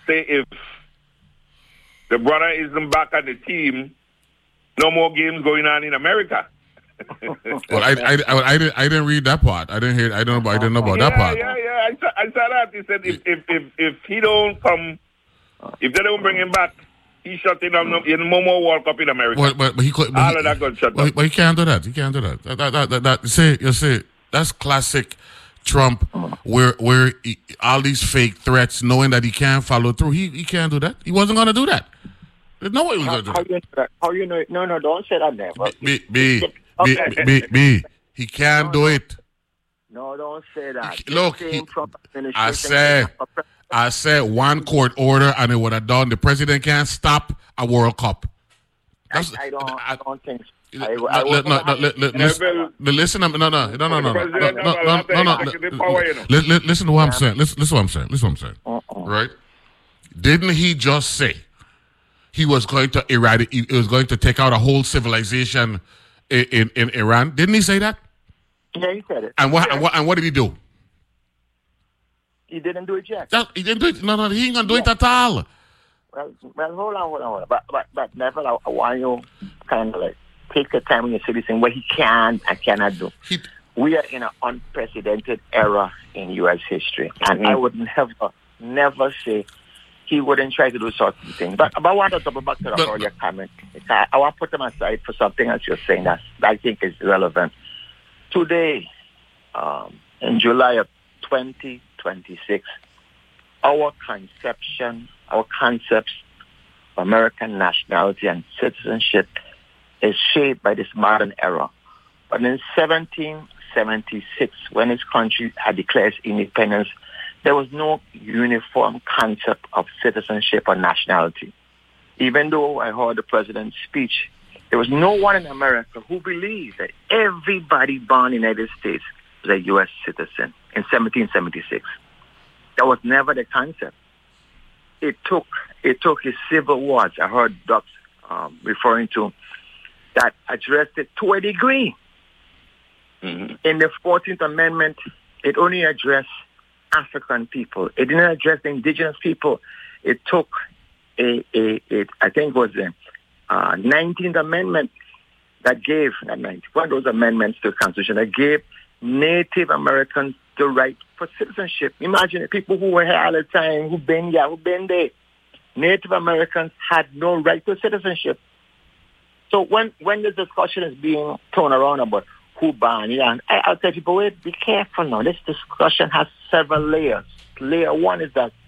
say if the brother isn't back at the team, no more games going on in America. Well, I didn't read that part. I didn't know about that part. Yeah. I saw that. He said if he don't come, if they don't bring him back, he's shutting down no more World Cup in America. But he could. All of that got shut down. But he can't do that. He can't do that. That you say that's classic Trump, where all these fake threats, knowing that he can't follow through. He can't do that. He wasn't going to do that. There's no way he was going to do that. How you know it? No, don't say that never. He can't do it. No, don't say that. Look, I said one court order and it would have done. The president can't stop a World Cup. I don't think so. Listen to what I'm saying. Listen to what I'm saying. Right? Didn't he just say he was going to eradicate? He was going to take out a whole civilization in Iran? Didn't he say that? Yeah, he said it. And what did he do? He didn't do it yet. He didn't do it. No, he ain't gonna do it at all. Well, hold on. But never, I want you kind of like take the time when you're citizen what he can and cannot do. We are in an unprecedented era in U.S. history, and I would never say he wouldn't try to do certain things. But I want to double back to the earlier comment. I want to put them aside for something else you're saying that I think is relevant. Today, in July of 2026, our concepts of American nationality and citizenship is shaped by this modern era. But in 1776, when this country had declared independence, there was no uniform concept of citizenship or nationality. Even though I heard the president's speech, there was no one in America who believed that everybody born in the United States was a U.S. citizen in 1776. That was never the concept. It took his civil wars, I heard Dux referring to, that addressed it to a degree. Mm-hmm. In the 14th Amendment, it only addressed African people. It didn't address the indigenous people. It took I think it was the 19th Amendment that gave, one of those amendments to the Constitution that gave Native Americans the right for citizenship. Imagine the people who were here all the time, who've been here, who've been there. Native Americans had no right to citizenship. So when this discussion is being thrown around about who banned, I'll tell people, wait, be careful now. This discussion has several layers. Layer one is that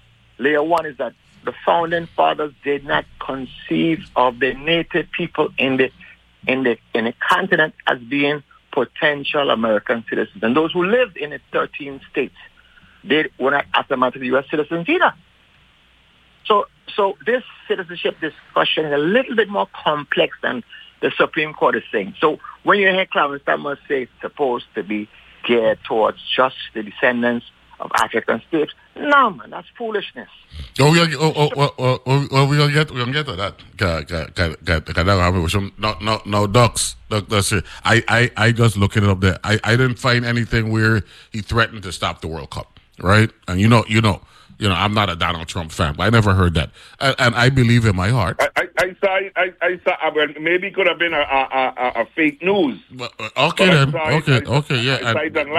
the founding fathers did not conceive of the native people in the continent as being potential American citizens. And those who lived in the 13 states, they were not automatically U.S. citizens either. So this citizenship discussion is a little bit more complex than the Supreme Court is saying. So when you hear Clarence Thomas say it's supposed to be geared towards just the descendants of African states, no, man, that's foolishness. We're gonna get to that. No, Dux. I just looking it up there. I didn't find anything where he threatened to stop the World Cup, right? And you know, I'm not a Donald Trump fan, but I never heard that, and I believe in my heart. I saw. Well, maybe it could have been a fake news. Okay, yeah.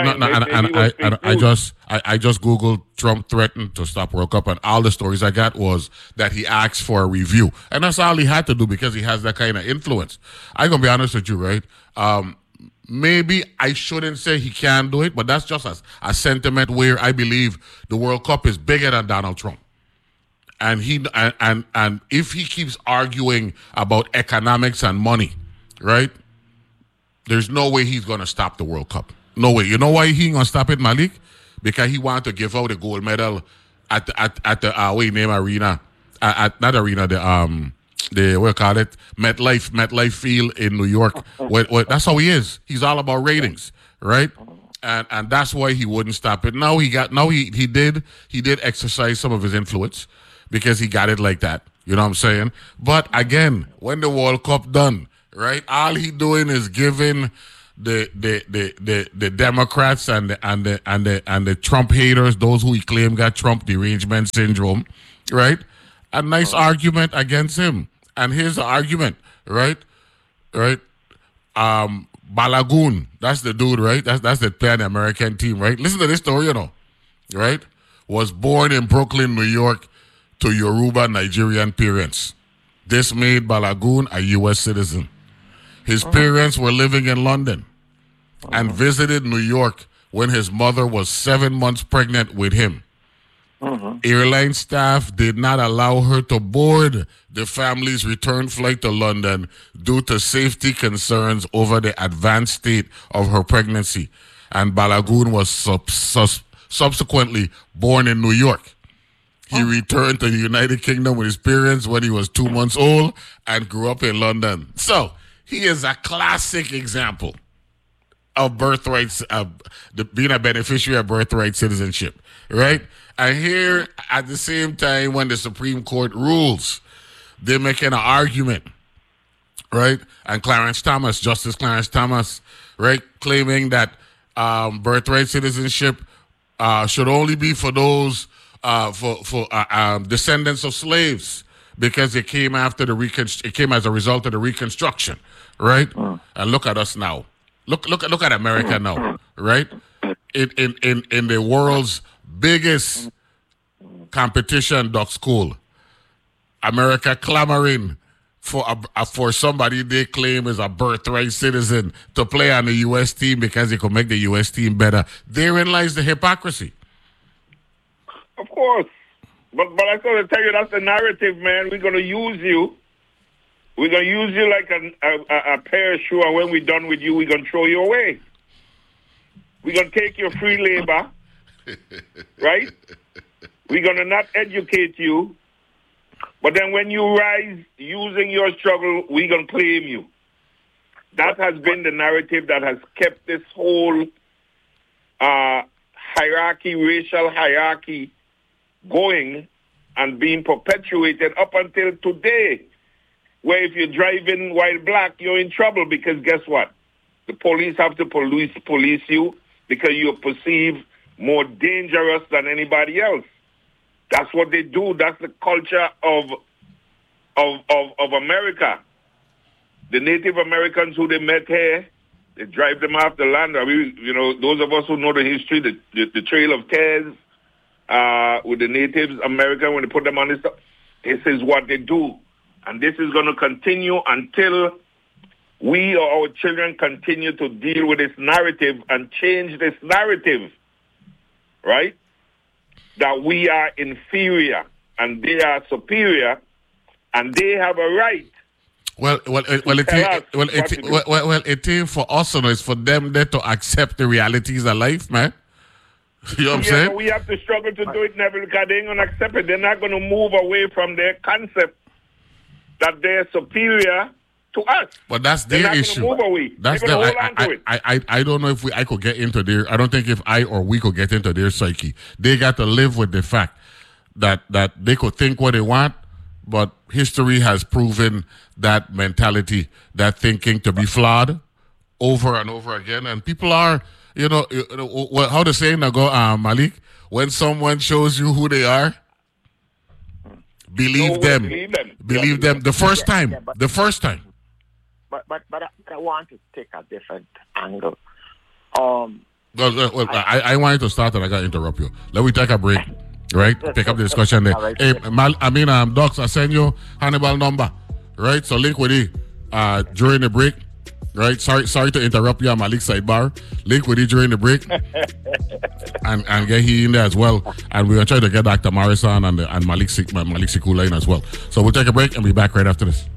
I just Googled Trump threatened to stop World Cup, and all the stories I got was that he asked for a review, and that's all he had to do because he has that kind of influence. I'm gonna be honest with you, right? Maybe I shouldn't say he can do it, but that's just a sentiment where I believe the World Cup is bigger than Donald Trump. And if he keeps arguing about economics and money, right? There's no way he's going to stop the World Cup. No way. You know why he ain't going to stop it, Malik? Because he wanted to give out the gold medal at the arena. Not arena, the what call it, MetLife Field in New York. That's how he is. He's all about ratings, right? And that's why he wouldn't stop it. Now he did exercise some of his influence because he got it like that. You know what I'm saying? But again, when the World Cup done, right? All he doing is giving the Democrats and the Trump haters, those who he claim got Trump derangement syndrome, right? A nice argument against him. And here's the argument, right? Balagoon, that's the dude, right? That's the player in the American team, right? Listen to this story, right? Was born in Brooklyn, New York, to Yoruba Nigerian parents. This made Balagoon a U.S. citizen. His parents were living in London and visited New York when his mother was 7 months pregnant with him. Airline staff did not allow her to board the family's return flight to London due to safety concerns over the advanced state of her pregnancy. And Balagoon was subsequently born in New York. He returned to the United Kingdom with his parents when he was 2 months old and grew up in London. So he is a classic example of birthrights, being a beneficiary of birthright citizenship, right? And here, at the same time, when the Supreme Court rules, they're making an argument, right? And Justice Clarence Thomas, right, claiming that birthright citizenship should only be for those descendants of slaves, because it came after it came as a result of the Reconstruction, right? And look at us now. Look at America now, right? In the world's biggest competition, duck school, America clamoring for somebody they claim is a birthright citizen to play on the U.S. team because it could make the U.S. team better. Therein lies the hypocrisy. Of course. But I got to tell you, that's the narrative, man. We're going to use you. We're going to use you like a pair of shoes, and when we're done with you, we're going to throw you away. We're going to take your free labor, right? We're going to not educate you. But then when you rise using your struggle, we're going to claim you. That has been the narrative that has kept this whole hierarchy, racial hierarchy, going and being perpetuated up until today, where if you're driving while black, you're in trouble because guess what? The police have to police you because you're perceived more dangerous than anybody else. That's what they do. That's the culture of America. The Native Americans who they met here, they drive them off the land. I mean, those of us who know the history, the Trail of Tears, with the Natives American, when they put them on this stuff, this is what they do. And this is going to continue until we or our children continue to deal with this narrative and change this narrative, right? That we are inferior and they are superior and they have a right. It ain't for us, it's for them there to accept the realities of life, man. You know what I'm saying? We have to struggle to do it, Neville, because they ain't going to accept it. They're not going to move away from their concept that they're superior to us. But that's their issue. Move away. That's them. I don't know if I could get into their. I don't think if I or we could get into their psyche. They got to live with the fact that they could think what they want, but history has proven that mentality, that thinking to be flawed over and over again. And people are, how the saying go, Malik, when someone shows you who they are, believe them. Believe them the first time. The first time. But I want to take a different angle. I wanted to start and I got to interrupt you. Let me take a break, right? Pick up the discussion there. Right. Hey, Docs, I send you Hannibal number, right? So link with you during the break, right? Sorry to interrupt you on Malik sidebar. Link with you during the break and get he in there as well. And we're going to try to get Dr. Morrison and Malik Sikula in as well. So we'll take a break and be back right after this.